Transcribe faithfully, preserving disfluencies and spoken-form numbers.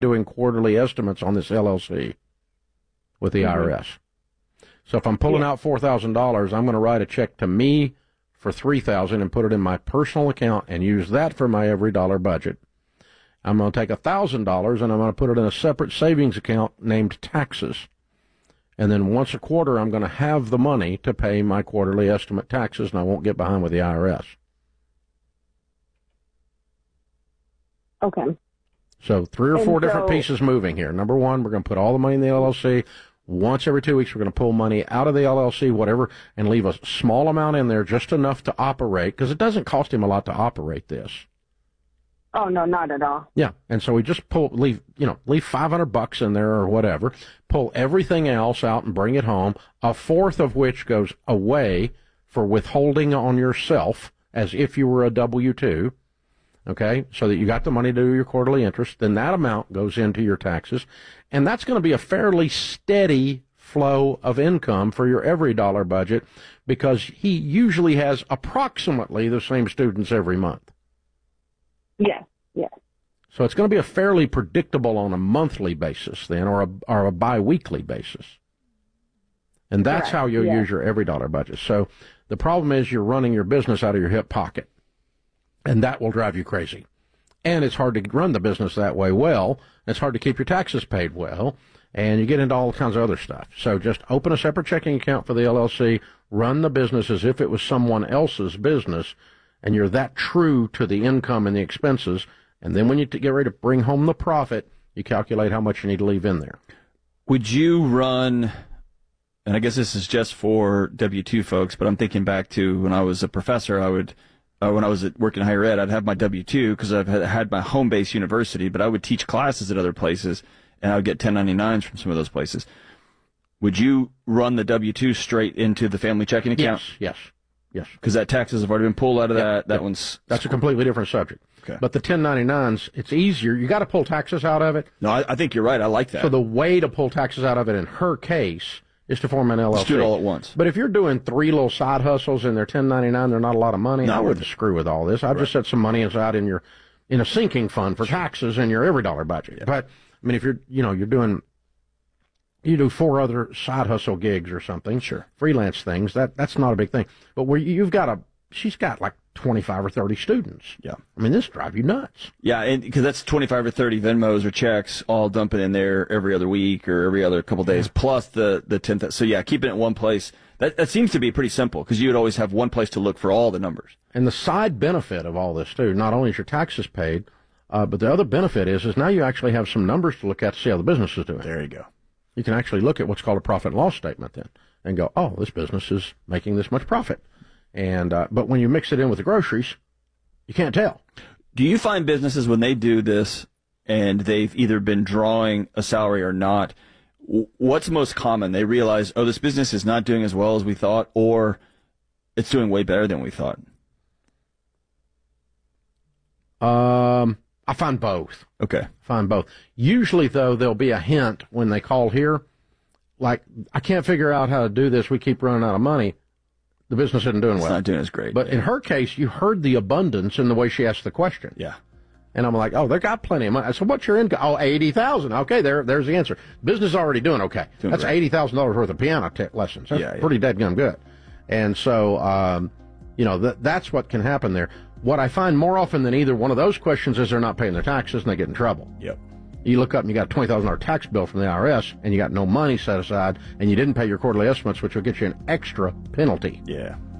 doing quarterly estimates on this L L C with the mm-hmm. I R S. So if I'm pulling yeah. out four thousand dollars, I'm going to write a check to me for three thousand dollars and put it in my personal account and use that for my every dollar budget. I'm going to take one thousand dollars and I'm going to put it in a separate savings account named taxes. And then once a quarter, I'm going to have the money to pay my quarterly estimate taxes, and I won't get behind with the I R S. Okay. So three or four and different so, pieces moving here. Number one, we're going to put all the money in the L L C. Once every two weeks, we're going to pull money out of the L L C, whatever, and leave a small amount in there, just enough to operate, because it doesn't cost him a lot to operate this. Oh, no, not at all. Yeah, and so we just pull, leave, you know, leave five hundred bucks in there or whatever, pull everything else out and bring it home, a fourth of which goes away for withholding on yourself as if you were a W two, okay, so that you got the money to do your quarterly interest. Then that amount goes into your taxes, and that's going to be a fairly steady flow of income for your every dollar budget, because he usually has approximately the same students every month. Yes, yes. So it's going to be a fairly predictable on a monthly basis then, or a, or a biweekly basis. And that's right. how you'll yes. use your every dollar budget. So the problem is you're running your business out of your hip pocket, and that will drive you crazy. And it's hard to run the business that way well. It's hard to keep your taxes paid well, and you get into all kinds of other stuff. So just open a separate checking account for the L L C, run the business as if it was someone else's business, and you're that true to the income and the expenses, and then when you get ready to bring home the profit, you calculate how much you need to leave in there. Would you run, and I guess this is just for W two folks, but I'm thinking back to when I was a professor, I would, uh, when I was at working in higher ed, I'd have my W two because I've had my home-based university, but I would teach classes at other places, and I would get ten ninety-nines from some of those places. Would you run the W two straight into the family checking account? Yes, yes. Yes. Because that taxes have already been pulled out of yep, that. That yep. one's... That's a completely different subject. Okay. But the ten ninety-nines, it's easier. You got to pull taxes out of it. No, I, I think you're right. I like that. So the way to pull taxes out of it in her case is to form an L L C. Let's do it all at once. But if you're doing three little side hustles and they're ten ninety-nine, they're not a lot of money, no, I wouldn't screw with all this. I'd right. just set some money aside in your in a sinking fund for taxes in your every dollar budget. Yeah. But, I mean, if you're, you know, you're doing... You do four other side hustle gigs or something, sure, freelance things, that that's not a big thing. But where you've got a... She's got like twenty-five or thirty students. Yeah. I mean, this drives you nuts. Yeah, and because that's twenty-five or thirty Venmos or checks all dumping in there every other week or every other couple days, yeah. plus the, the ten. So, yeah, keeping it in one place, that, that seems to be pretty simple because you would always have one place to look for all the numbers. And the side benefit of all this, too, not only is your taxes paid, uh, but the other benefit is, is now you actually have some numbers to look at to see how the business is doing. There you go. You can actually look at what's called a profit and loss statement then and go, oh, this business is making this much profit. And uh, but when you mix it in with the groceries, you can't tell. Do you find businesses when they do this and they've either been drawing a salary or not, what's most common? They realize, oh, this business is not doing as well as we thought, or it's doing way better than we thought? Um, I find both. Okay. I find both. Usually, though, there'll be a hint when they call here, like, I can't figure out how to do this. We keep running out of money. The business isn't doing it's well. It's not doing as great. But in her case, you heard the abundance in the way she asked the question. Yeah. And I'm like, oh, they got plenty of money. I said, what's your income? Oh, eighty thousand dollars. Okay, there, there's the answer. Business is already doing okay. Doing That's great. eighty thousand dollars worth of piano t- lessons. That's yeah, yeah. pretty dead-gum good. And so, um, you know, th- that's what can happen there. What I find more often than either one of those questions is they're not paying their taxes and they get in trouble. Yep. You look up and you got a twenty thousand dollars tax bill from the I R S and you got no money set aside and you didn't pay your quarterly estimates, which will get you an extra penalty. Yeah.